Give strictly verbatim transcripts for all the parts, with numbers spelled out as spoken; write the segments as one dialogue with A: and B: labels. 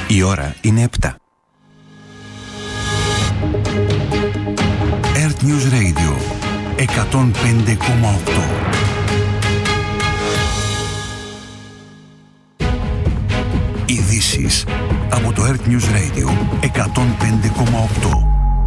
A: Η ώρα είναι επτά. Earth News Radio εκατόν πέντε κόμμα οκτώ. Ειδήσεις από το Earth News Radio εκατόν πέντε κόμμα οκτώ.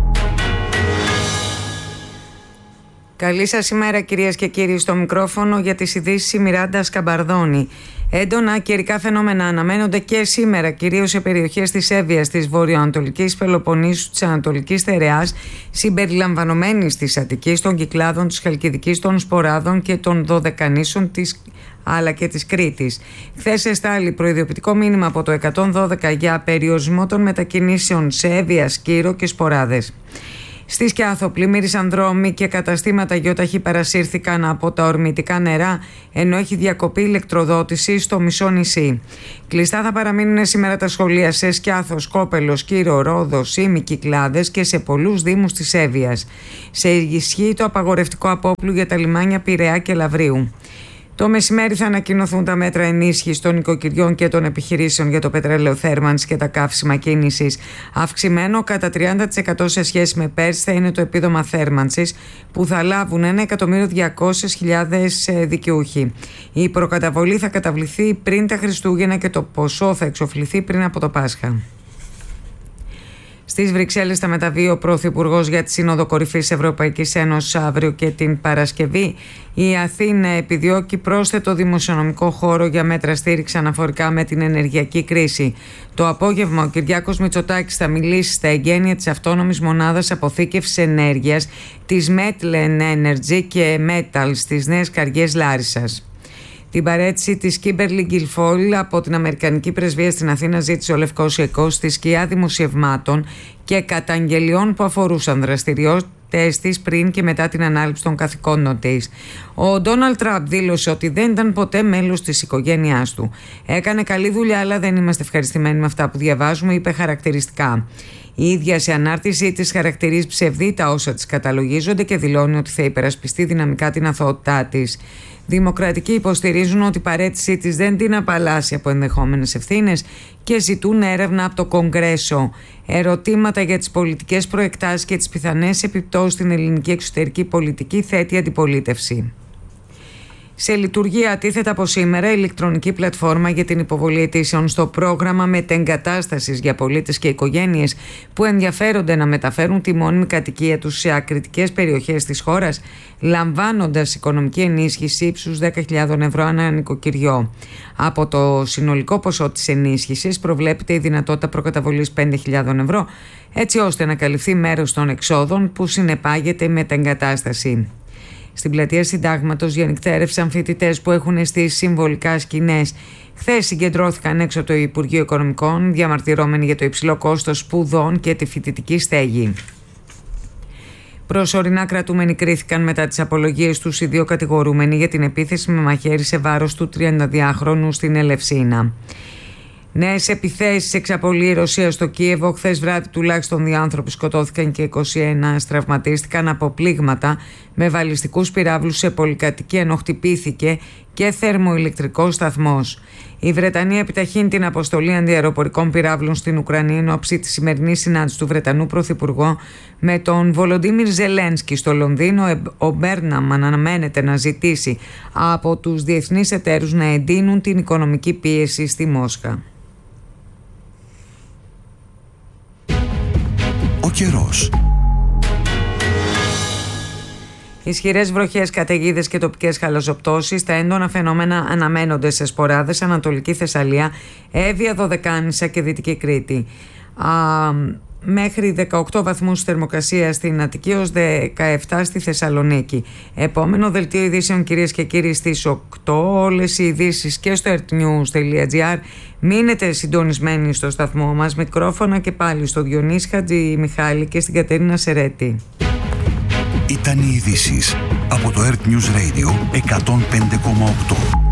B: Καλή σας ημέρα κυρίες και κύριοι, στο μικρόφωνο για τις ειδήσεις η Μιράντα Σκαμπαρδόνη. Έντονα καιρικά φαινόμενα αναμένονται και σήμερα, κυρίως σε περιοχές της Εύβοιας, της βορειοανατολικής Πελοποννήσου, της Ανατολικής Θεραιάς, συμπεριλαμβανομένης της Αττικής, των Κυκλάδων, της Χαλκιδικής, των Σποράδων και των Δωδεκανήσων της αλλά και της Κρήτης. Χθες εστάλει προειδοποιητικό μήνυμα από το εκατόν δώδεκα για περιορισμό των μετακινήσεων σε Εύβοια, Σκύρο και Σποράδες. Στη Σκιάθο πλημμύρισαν δρόμοι και καταστήματα γιοταχή παρασύρθηκαν από τα ορμητικά νερά, ενώ έχει διακοπεί ηλεκτροδότηση στο μισό νησί. Κλειστά θα παραμείνουν σήμερα τα σχολεία σε Σκιάθο, Σκόπελο, Σκύρο, Ρόδο, Σύμη, Κυκλάδες και σε πολλούς δήμους της Εύβοιας. Σε ισχύ το απαγορευτικό απόπλου για τα λιμάνια Πειραιά και Λαβρίου. Το μεσημέρι θα ανακοινωθούν τα μέτρα ενίσχυσης των οικοκυριών και των επιχειρήσεων για το πετρέλαιο θέρμανσης και τα καύσιμα κίνησης. Αυξημένο κατά τριάντα τοις εκατό σε σχέση με πέρσι θα είναι το επίδομα θέρμανσης, που θα λάβουν ένα εκατομμύριο διακόσιες χιλιάδες δικαιούχοι. Η προκαταβολή θα καταβληθεί πριν τα Χριστούγεννα και το ποσό θα εξοφληθεί πριν από το Πάσχα. Στις Βρυξέλλες θα μεταβεί ο Πρωθυπουργός για τη Σύνοδο Κορυφής Ευρωπαϊκής Ένωσης αύριο και την Παρασκευή. Η Αθήνα επιδιώκει πρόσθετο δημοσιονομικό χώρο για μέτρα στήριξη αναφορικά με την ενεργειακή κρίση. Το απόγευμα ο Κυριάκος Μητσοτάκης θα μιλήσει στα εγγένεια της αυτόνομης μονάδας αποθήκευσης ενέργειας της Metlen Energy και Metal στις Νέες Καριές Λάρισσας. Την παρέτηση της Κίμπερλι Γκιλφόλ από την Αμερικανική Πρεσβεία στην Αθήνα ζήτησε ο Λευκός Οίκος στη σκιά δημοσιευμάτων και καταγγελιών που αφορούσαν δραστηριότητες της πριν και μετά την ανάληψη των καθηκόντων της. Ο Ντόναλντ Τραμπ δήλωσε ότι δεν ήταν ποτέ μέλος της οικογένειάς του. Έκανε καλή δουλειά, αλλά δεν είμαστε ευχαριστημένοι με αυτά που διαβάζουμε, είπε χαρακτηριστικά. Η ίδια σε ανάρτησή της χαρακτηρίζει ψευδή τα όσα της καταλογίζονται και δηλώνει ότι θα υπερασπιστεί δυναμικά την αθωότητά της. Δημοκρατικοί υποστηρίζουν ότι η παραίτησή της δεν την απαλλάσσει από ενδεχόμενες ευθύνες και ζητούν έρευνα από το Κογκρέσο. Ερωτήματα για τις πολιτικές προεκτάσεις και τις πιθανές επιπτώσεις στην ελληνική εξωτερική πολιτική θέτει η αντιπολίτευση. Σε λειτουργία αντίθετα από σήμερα η ηλεκτρονική πλατφόρμα για την υποβολή αιτήσεων στο πρόγραμμα μετεγκατάστασης για πολίτες και οικογένειες που ενδιαφέρονται να μεταφέρουν τη μόνιμη κατοικία τους σε ακριτικές περιοχές της χώρας, λαμβάνοντας οικονομική ενίσχυση ύψους δέκα χιλιάδες ευρώ ανά νοικοκυριό. Από το συνολικό ποσό της ενίσχυσης προβλέπεται η δυνατότητα προκαταβολής πέντε χιλιάδες ευρώ, έτσι ώστε να καλυφθεί μέρος των εξόδων που συνεπάγεται η μετεγκατάσταση. Στην πλατεία Συντάγματος διανυκτέρευσαν φοιτητές που έχουν στήσει συμβολικά σκηνές. Χθες συγκεντρώθηκαν έξω από το Υπουργείο Οικονομικών, διαμαρτυρώμενοι για το υψηλό κόστος σπουδών και τη φοιτητική στέγη. Προσωρινά κρατούμενοι κρίθηκαν μετά τις απολογίες τους οι δύο κατηγορούμενοι για την επίθεση με μαχαίρι σε βάρος του τριανταδυάχρονου στην Ελευσίνα. Νέες επιθέσεις εξαπολύει η Ρωσία στο Κίεβο. Χθες βράδυ τουλάχιστον δύο άνθρωποι σκοτώθηκαν και είκοσι ένα τραυματίστηκαν από πλήγματα με βαλιστικούς πυράβλους σε πολυκατοικία, ενώ χτυπήθηκε και θερμοηλεκτρικός σταθμός. Η Βρετανία επιταχύνει την αποστολή αντιαεροπορικών πυράβλων στην Ουκρανία εν ώψη της σημερινής συνάντησης του Βρετανού Πρωθυπουργού με τον Βολοντίμιρ Ζελένσκι στο Λονδίνο. Ο Μπέρναμ αναμένεται να ζητήσει από τους διεθνείς εταίρους να εντείνουν την οικονομική πίεση στη Μόσχα.
A: Ο καιρός.
B: Ισχυρές βροχές, καταιγίδες και τοπικές χαλαζοπτώσεις. Τα έντονα φαινόμενα αναμένονται σε Σποράδες, Ανατολική Θεσσαλία, Εύβοια, Δωδεκάνησα και Δυτική Κρήτη. Α, μέχρι δεκαοκτώ βαθμούς θερμοκρασία στην Αττική ως δεκαεπτά στη Θεσσαλονίκη. Επόμενο δελτίο ειδήσεων κυρίες και κύριοι στις οκτώ. Όλες οι ειδήσεις και στο earthnews τελεία gr. Μείνετε συντονισμένοι στο σταθμό μας. Μικρόφωνα και πάλι στο Διονύση Χατζημιχάλη και στην Κατερίνα Σερέτη.
A: Ήταν οι ειδήσεις από το Earth News Radio εκατόν πέντε κόμμα οκτώ.